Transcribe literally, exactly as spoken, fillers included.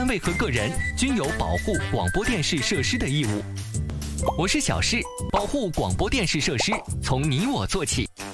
位和个人均有保护广播电视设施的义务。我是小事，保护广播电视设施从你我做起。